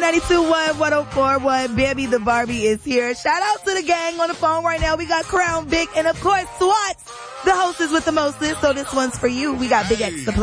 92.1, 104.1. Baby the Barbie is here. Shout out to the gang on the phone right now. We got Crown Big and of course SWAT, the hostess with the mostest. So this one's for you. We got Big X to play.